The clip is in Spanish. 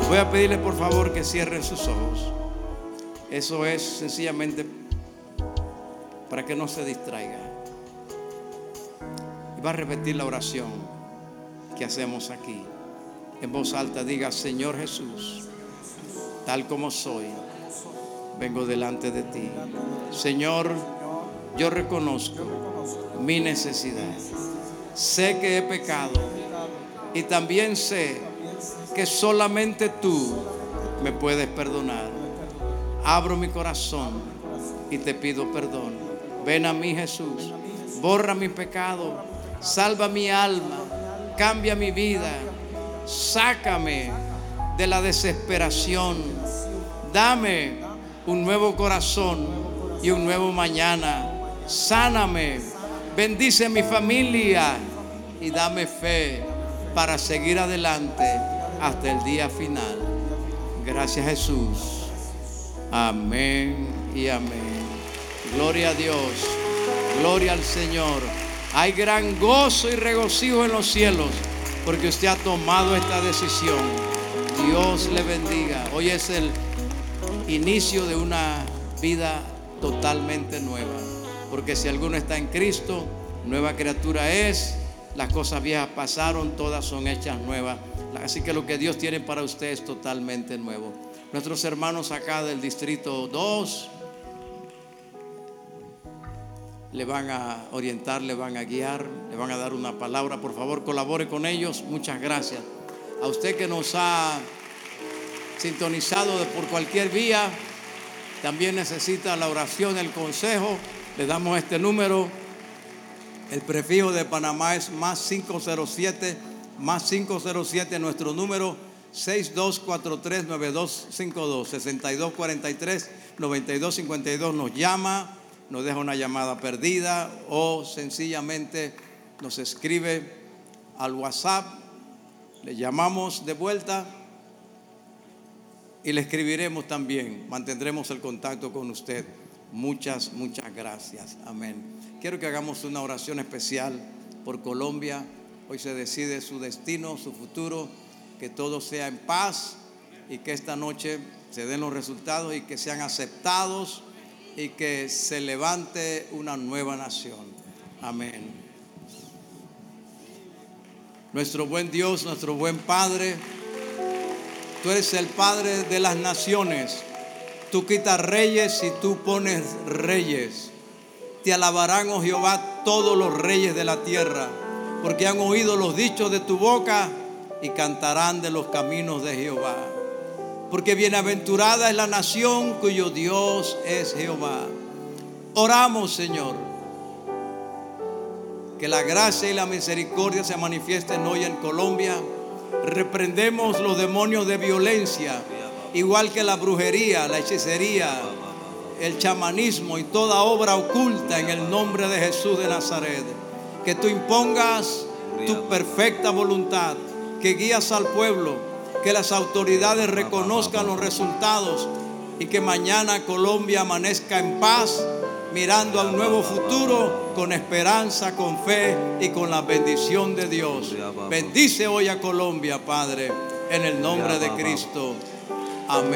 Voy a pedirle por favor que cierren sus ojos. Eso es sencillamente para que no se distraiga. Y va a repetir la oración que hacemos aquí. En voz alta diga: Señor Jesús, tal como soy, vengo delante de ti. Señor, yo reconozco mi necesidad. Sé que he pecado y también sé que solamente tú me puedes perdonar. Abro mi corazón y te pido perdón. Ven a mí, Jesús. Borra mi pecado. Salva mi alma. Cambia mi vida. Sácame de la desesperación. Dame un nuevo corazón y un nuevo mañana. Sáname. Bendice mi familia y dame fe para seguir adelante hasta el día final. Gracias, Jesús. Amén y amén. Gloria a Dios. Gloria al Señor. Hay gran gozo y regocijo en los cielos porque usted ha tomado esta decisión. Dios le bendiga. Hoy es el inicio de una vida totalmente nueva. Porque si alguno está en Cristo, nueva criatura es. Las cosas viejas pasaron, todas son hechas nuevas. Así que lo que Dios tiene para usted es totalmente nuevo. Nuestros hermanos acá del distrito 2 le van a orientar, le van a guiar, le van a dar una palabra. Por favor, colabore con ellos. Muchas gracias. A usted que nos ha sintonizado por cualquier vía, también necesita la oración, el consejo. Le damos este número. El prefijo de Panamá es +507, nuestro número 6243-9252, 6243-9252. Nos llama, nos deja una llamada perdida o sencillamente nos escribe al WhatsApp. Le llamamos de vuelta y le escribiremos también. Mantendremos el contacto con usted. Muchas gracias. Amén. Quiero que hagamos una oración especial por Colombia. Hoy se decide su destino, su futuro. Que todo sea en paz y que esta noche se den los resultados y que sean aceptados y que se levante una nueva nación. Amén. Nuestro buen Dios, nuestro buen Padre, tú eres el Padre de las naciones. Tú quitas reyes y tú pones reyes. Te alabarán, oh Jehová, todos los reyes de la tierra, porque han oído los dichos de tu boca y cantarán de los caminos de Jehová. Porque bienaventurada es la nación cuyo Dios es Jehová. Oramos, Señor, que la gracia y la misericordia se manifiesten hoy en Colombia. Reprendemos los demonios de violencia, igual que la brujería, la hechicería, el chamanismo y toda obra oculta en el nombre de Jesús de Nazaret. Que tú impongas tu perfecta voluntad, que guías al pueblo, que las autoridades reconozcan los resultados y que mañana Colombia amanezca en paz, mirando a un nuevo futuro con esperanza, con fe y con la bendición de Dios. Bendice hoy a Colombia, Padre, en el nombre de Cristo. Amén.